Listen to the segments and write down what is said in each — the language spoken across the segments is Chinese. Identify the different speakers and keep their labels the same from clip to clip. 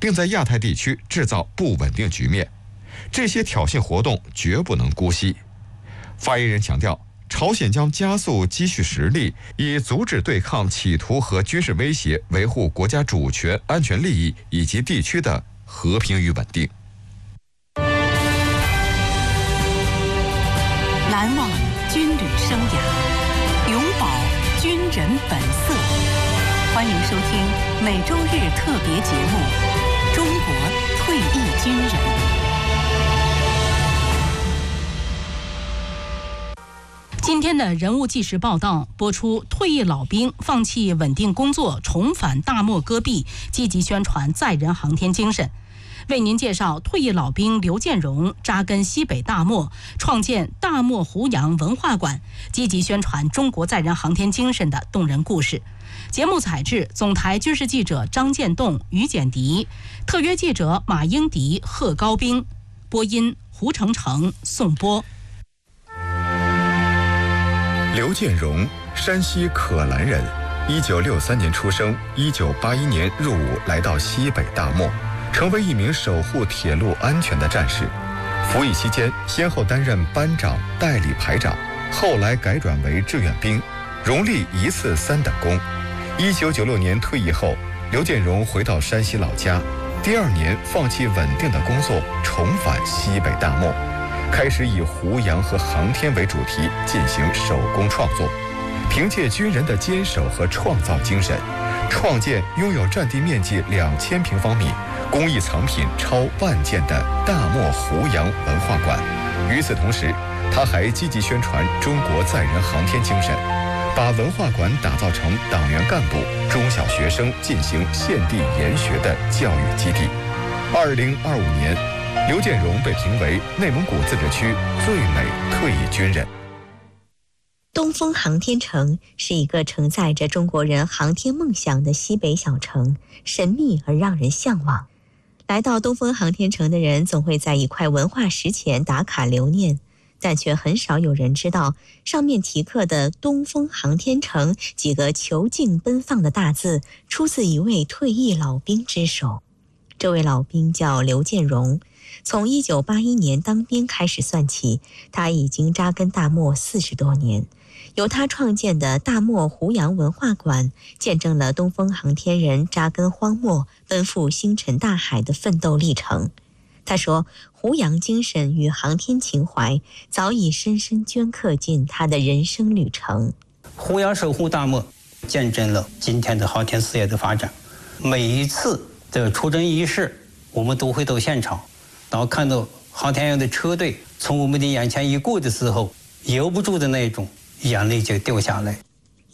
Speaker 1: 并在亚太地区制造不稳定局面。这些挑衅活动绝不能姑息。发言人强调，朝鲜将加速积蓄实力，以阻止对抗企图和军事威胁维护国家主权、安全利益以及地区的和平与稳定。
Speaker 2: 难忘军旅生涯，永葆军人本色。欢迎收听每周日特别节目《中国退役军人》。今天的人物纪实报道播出，退役老兵放弃稳定工作，重返大漠戈壁，积极宣传载人航天精神。为您介绍退役老兵刘建荣扎根西北大漠，创建大漠胡杨文化馆，积极宣传中国载人航天精神的动人故事。节目采制总台军事记者张建栋、于简迪，特约记者马英迪、贺高兵，播音胡成成、宋波。
Speaker 3: 刘建荣，山西可兰人，1963年出生，1981年入伍，来到西北大漠，成为一名守护铁路安全的战士。服役期间，先后担任班长、代理排长，后来改转为志愿兵，荣立一次3等功。1996年退役后，刘建荣回到山西老家，第2年放弃稳定的工作，重返西北大漠，开始以胡杨和航天为主题进行手工创作。凭借军人的坚守和创造精神，创建拥有占地面积2000平方米、工艺藏品超1万件的大漠胡杨文化馆。与此同时，他还积极宣传中国载人航天精神，把文化馆打造成党员干部、中小学生进行现地研学的教育基地。2025年，刘建荣被评为内蒙古自治区最美退役军人。
Speaker 4: 东风航天城是一个承载着中国人航天梦想的西北小城，神秘而让人向往。来到东风航天城的人总会在一块文化石前打卡留念，但却很少有人知道上面题刻的东风航天城几个遒劲奔放的大字出自一位退役老兵之手。这位老兵叫刘建荣，从1981年当兵开始算起，他已经扎根大漠40多年。由他创建的大漠胡杨文化馆，见证了东风航天人扎根荒漠、奔赴星辰大海的奋斗历程。他说，胡杨精神与航天情怀早已深深镌刻进他的人生旅程。
Speaker 5: 胡杨守护大漠，见证了今天的航天事业的发展。每一次的出征仪式，我们都会到现场，然后看到航天员的车队从我们的眼前一过的时候，由不住的那种眼泪就掉下来。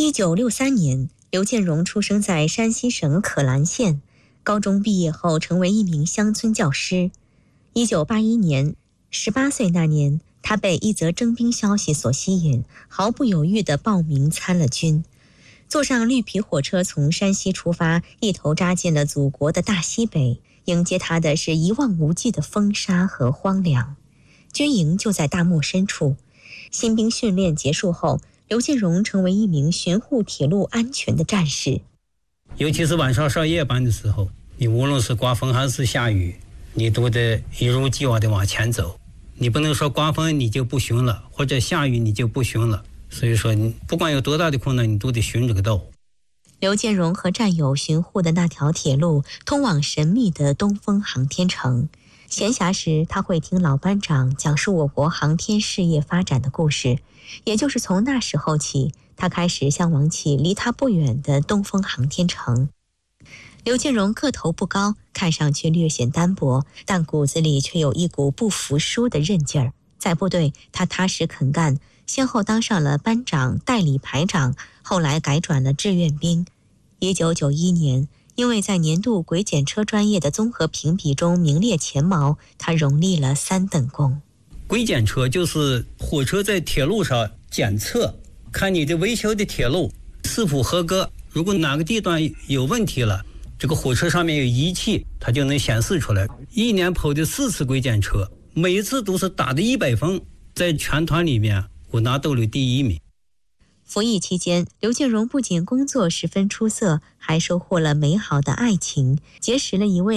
Speaker 4: 1963年，刘建荣出生在山西省可兰县，高中毕业后成为一名乡村教师。1981年，18岁那年，他被一则征兵消息所吸引，毫不犹豫地报名参了军。坐上绿皮火车从山西出发，一头扎进了祖国的大西北，迎接他的是一望无际的风沙和荒凉。军营就在大漠深处。新兵训练结束后，刘建荣成为一名巡护铁路安全的战士。
Speaker 5: 尤其是晚上上夜班的时候，你无论是刮风还是下雨，你都得一如既往地往前走。你不能说刮风你就不巡了，或者下雨你就不巡了。所以说，你不管有多大的困难，你都得巡这个道。
Speaker 4: 刘建荣和战友巡护的那条铁路，通往神秘的东风航天城。闲暇时，他会听老班长讲述我国航天事业发展的故事。也就是从那时候起，他开始向往起离他不远的东风航天城。刘建荣个头不高，看上去略显单薄，但骨子里却有一股不服输的韧劲儿。在部队，他踏实肯干，先后当上了班长、代理排长，后来改转了志愿兵。1991年，因为在年度轨检车专业的综合评比中名列前茅，他荣立了3等功。
Speaker 5: 轨检车就是火车在铁路上检测，看你的维修的铁路是否合格。如果哪个地段有问题了，这个火车上面有仪器，它就能显示出来。一年跑的4次轨检车，每一次都是打的100分，在全团里面我拿到了第1名。
Speaker 4: 服役期间，刘建荣不仅工作十分出色，还收获了美好的爱情，结识了一位